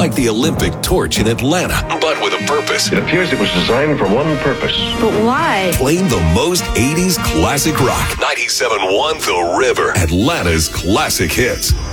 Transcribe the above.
Like the Olympic torch in Atlanta, but with a purpose. It appears it was designed for one purpose. But why? Playing the most 80s classic rock. 97.1 The River, Atlanta's classic hits.